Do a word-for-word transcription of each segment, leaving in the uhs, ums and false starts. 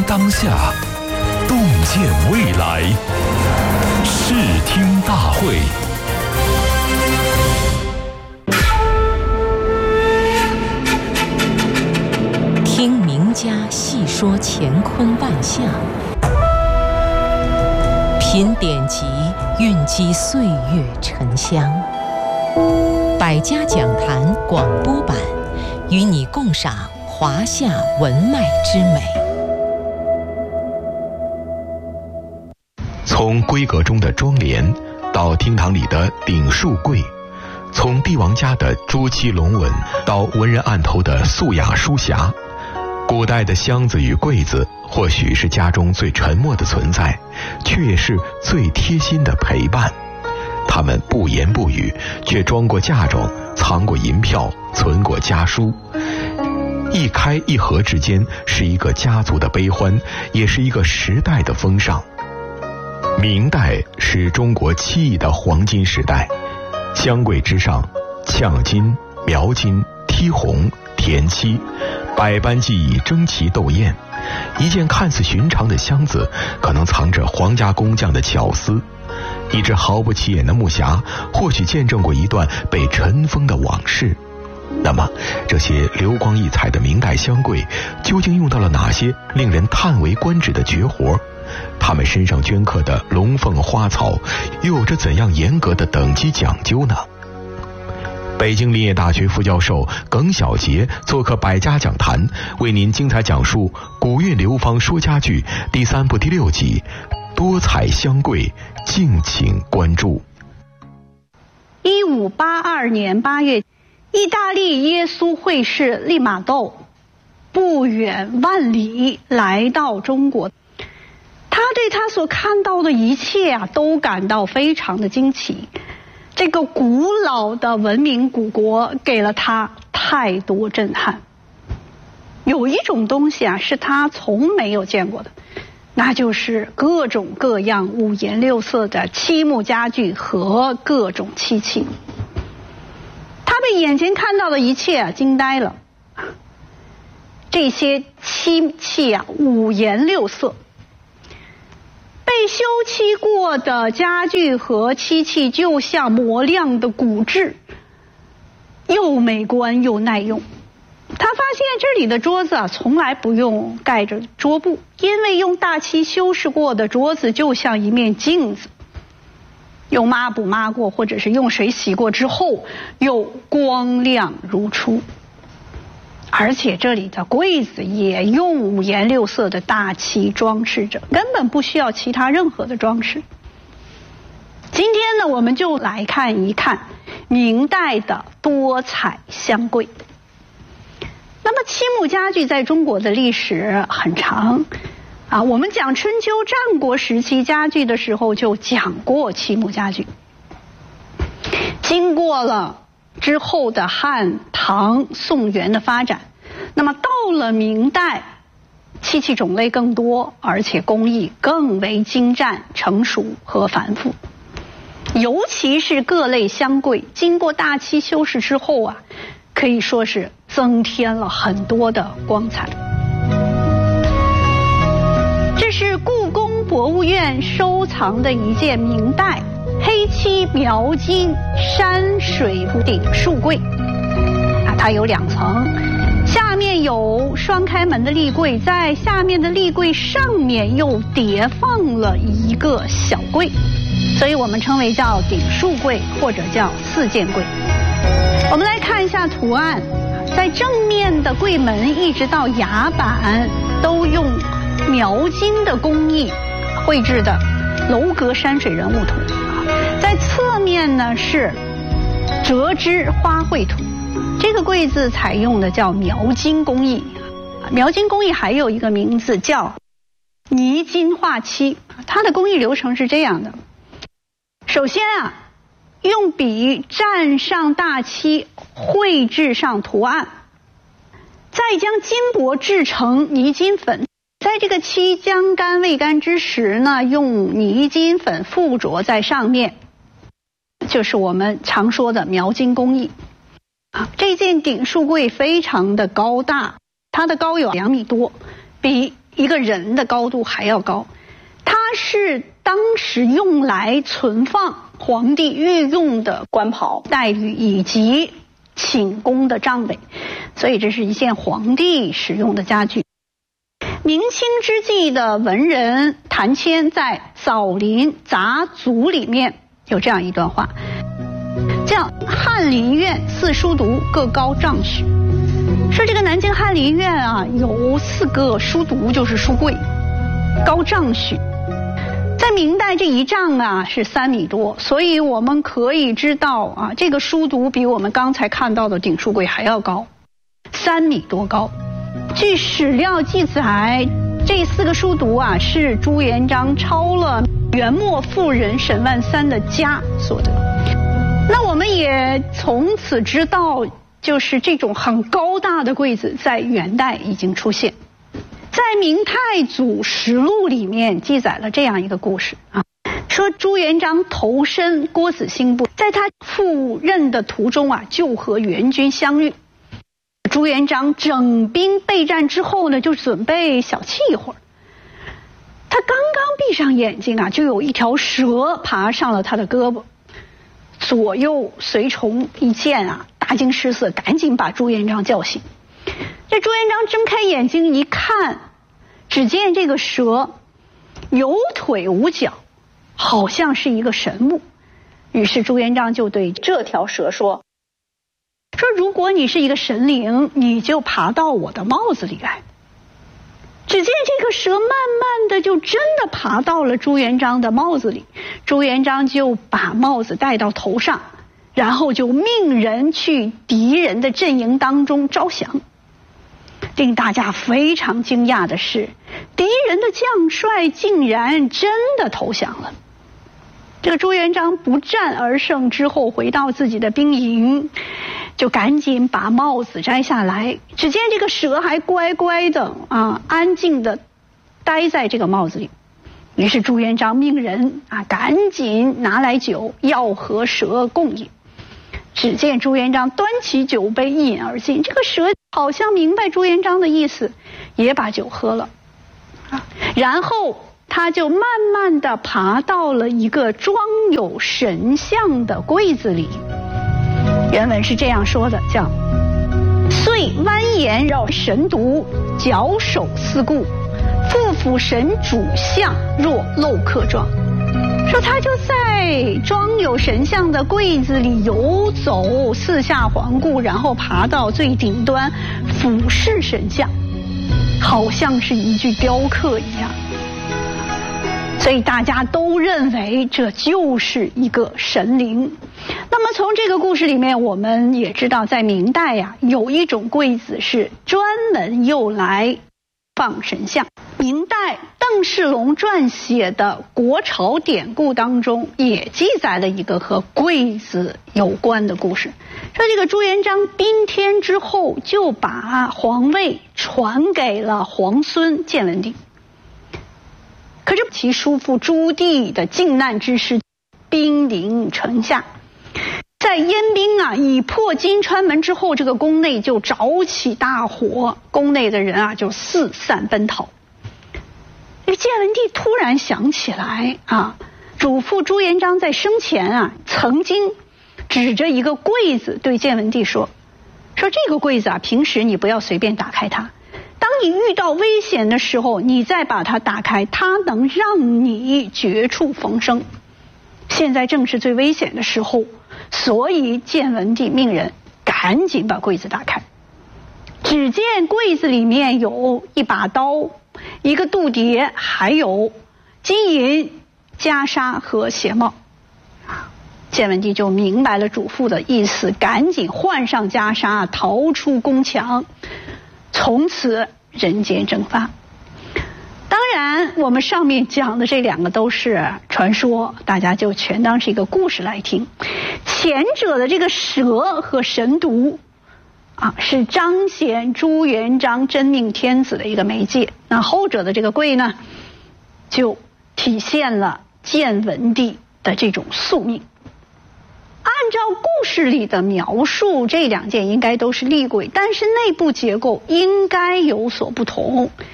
当下，洞见未来。视听大会。 听名家细说乾坤万象，品典籍蕴积岁月沉香。百家讲坛广播版，与你共赏华夏文脉之美。 从闺阁中的庄帘，到厅堂里的顶树柜，从帝王家的朱漆龙纹，到文人案头的素雅书匣，古代的箱子与柜子，或许是家中最沉默的存在，却也是最贴心的陪伴。他们不言不语，却装过嫁妆，藏过银票，存过家书。一开一合之间，是一个家族的悲欢，也是一个时代的风尚。明代是中国漆艺的黄金时代，箱柜之上，呛金、描金、剔红、填漆，百般技艺争奇斗艳。一件看似寻常的箱子，可能藏着皇家工匠的巧思。一只毫不起眼的木匣，或许见证过一段被尘封的往事。那么，这些流光溢彩的明代箱柜，究竟用到了哪些令人叹为观止的绝活？他们身上镌刻的龙凤花草，又有着怎样严格的等级讲究呢？北京林业大学副教授耿晓杰做客百家讲坛，为您精彩讲述《古韵流芳说家具》第三部第六集多彩箱柜，敬请关注。 一五八二年八月，意大利耶稣会士利玛窦不远万里来到中国，他对他所看到的一切啊，都感到非常的惊奇。这个古老的文明古国给了他太多震撼。有一种东西啊，是他从没有见过的，那就是各种各样五颜六色的漆木家具和各种漆器。他被眼前看到的一切啊惊呆了。这些漆器啊五颜六色，被修漆过的家具和漆器就像磨亮的骨质，又美观又耐用。他发现这里的桌子啊，从来不用盖着桌布，因为用大漆修饰过的桌子就像一面镜子，用抹布抹过或者是用水洗过之后，又光亮如初。而且这里的柜子也用五颜六色的大漆装饰着，根本不需要其他任何的装饰。今天呢，我们就来看一看明代的多彩箱柜。那么漆木家具在中国的历史很长啊，我们讲春秋战国时期家具的时候就讲过漆木家具。经过了之后的汉、唐、宋元的发展，那么到了明代，漆器种类更多，而且工艺更为精湛、成熟和繁复。尤其是各类箱柜，经过大漆修饰之后啊，可以说是增添了很多的光彩。这是故宫博物院收藏的一件明代黑漆描金山水顶树柜啊，它有两层，下面有双开门的立柜，在下面的立柜上面又叠放了一个小柜，所以我们称为叫顶树柜或者叫四件柜。我们来看一下图案，在正面的柜门一直到崖板都用描金的工艺绘制的楼阁山水人物图，在侧面呢是折枝花卉图。这个柜子采用的叫描金工艺，描金工艺还有一个名字叫泥金画漆。它的工艺流程是这样的：首先啊，用笔蘸上大漆，绘制上图案，再将金箔制成泥金粉，在这个漆将干未干之时呢，用泥金粉附着在上面，就是我们常说的描金工艺。这件顶树柜非常的高大，它的高有两米多，比一个人的高度还要高。它是当时用来存放皇帝御用的官袍、带履以及寝宫的帐被，所以这是一件皇帝使用的家具。明清之际的文人谭谦在《枣林杂俎》里面有这样一段话，叫翰林院四书读各高丈许，说这个南京翰林院啊有四个书读，就是书柜，高丈许。在明代这一丈啊是三米多，所以我们可以知道啊，这个书读比我们刚才看到的顶书柜还要高，三米多高。据史料记载，这四个书读啊是朱元璋抄了元末妇人沈万三的家所得。那我们也从此知道，就是这种很高大的柜子在元代已经出现。在《明太祖实录》里面记载了这样一个故事啊，说朱元璋投身郭子兴部，在他赴任的途中啊，就和元军相遇。朱元璋整兵备战之后呢，就准备小憩一会儿。他刚刚闭上眼睛啊，就有一条蛇爬上了他的胳膊。左右随从一见啊，大惊失色，赶紧把朱元璋叫醒。这朱元璋睁开眼睛一看，只见这个蛇有腿无脚，好像是一个神物。于是朱元璋就对这条蛇说：“说如果你是一个神灵，你就爬到我的帽子里来。”只见这个蛇慢慢的就真的爬到了朱元璋的帽子里，朱元璋就把帽子戴到头上，然后就命人去敌人的阵营当中招降。令大家非常惊讶的是，敌人的将帅竟然真的投降了。这个朱元璋不战而胜之后，回到自己的兵营，就赶紧把帽子摘下来。只见这个蛇还乖乖的啊，安静的待在这个帽子里。于是朱元璋命人啊，赶紧拿来酒，要和蛇共饮。只见朱元璋端起酒杯一饮而尽，这个蛇好像明白朱元璋的意思，也把酒喝了啊，然后他就慢慢的爬到了一个装有神像的柜子里。原文是这样说的，叫遂蜿蜒绕神独，矫首四顾，复俯神主像，若镂刻状。说他就在装有神像的柜子里游走，四下环顾，然后爬到最顶端，俯视神像，好像是一具雕刻一样。所以大家都认为这就是一个神灵。那么从这个故事里面，我们也知道，在明代呀、啊，有一种柜子是专门用来放神像。明代邓世龙撰写的《国朝典故》当中也记载了一个和柜子有关的故事，说这个朱元璋宾天之后，就把皇位传给了皇孙建文帝。可是其叔父朱棣的靖难之师兵临城下，在燕兵啊已破金川门之后，这个宫内就着起大火，宫内的人啊就四散奔逃。这个建文帝突然想起来啊，祖父朱元璋在生前啊曾经指着一个柜子对建文帝说：“说这个柜子啊，平时你不要随便打开它。当你遇到危险的时候，你再把它打开，它能让你绝处逢生。现在正是最危险的时候，所以建文帝命人赶紧把柜子打开。只见柜子里面有一把刀，一个度牒，还有金银袈裟和鞋帽。建文帝就明白了主父的意思，赶紧换上袈裟，逃出宫墙，从此人间蒸发。当然我们上面讲的这两个都是传说，大家就全当是一个故事来听。前者的这个蛇和神毒啊，是彰显朱元璋真命天子的一个媒介，那后者的这个柜呢，就体现了建文帝的这种宿命。按照故事里的描述，这两件应该都是厉柜，但是内部结构应该有所不同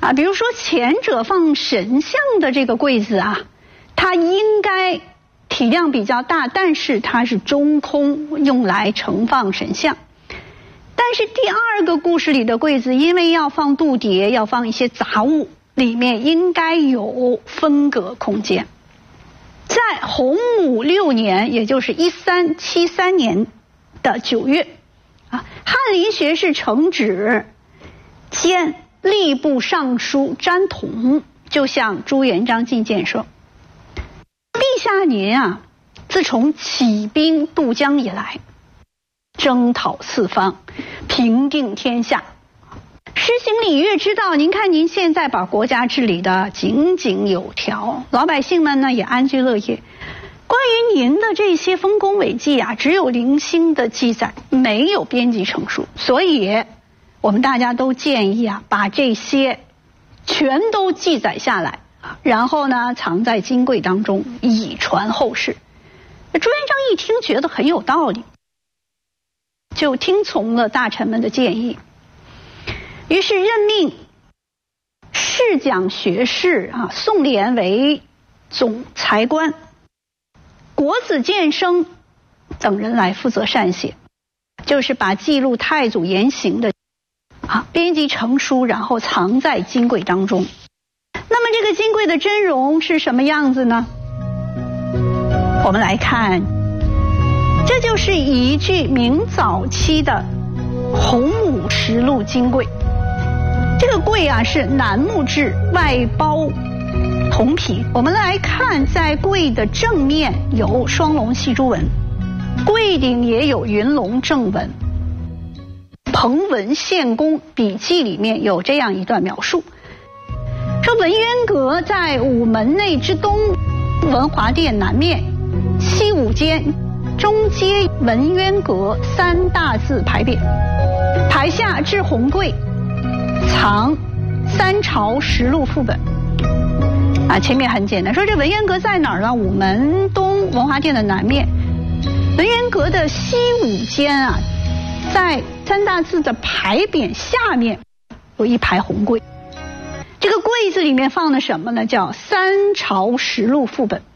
啊，比如说前者放神像的这个柜子啊，它应该体量比较大，但是它是中空，用来盛放神像。但是第二个故事里的柜子，因为要放度牒，要放一些杂物，里面应该有分隔空间。在洪武六年，也就是一三七三年的九月，啊，翰林学士承旨兼吏部尚书詹统就向朱元璋进谏说：“陛下您啊，自从起兵渡江以来，征讨四方，平定天下，施行礼乐之道。您看您现在把国家治理的井井有条，老百姓们呢也安居乐业。关于您的这些丰功伟绩啊，只有零星的记载，没有编辑成书。所以，我们大家都建议啊，把这些全都记载下来，然后呢藏在金柜当中，以传后世。”朱元璋一听，觉得很有道理，就听从了大臣们的建议，于是任命侍讲学士啊宋濂为总裁官，国子监生等人来负责善写，就是把记录太祖言行的啊编辑成书，然后藏在金柜当中。那么这个金柜的真容是什么样子呢？我们来看，这就是一具明早期的洪武实录金柜。这个柜啊是楠木制，外包铜皮。我们来看，在柜的正面有双龙戏珠纹，柜顶也有云龙正纹。彭文献公笔记里面有这样一段描述，说文渊阁在午门内之东，文华殿南面，西五间，中街文渊阁三大字牌匾，牌下置红柜，藏三朝实录副本。啊，前面很简单，说这文渊阁在哪儿呢？午门东，文华殿的南面。文渊阁的西五间啊，在三大字的牌匾下面有一排红柜。这个柜子里面放的什么呢？叫三朝实录副本。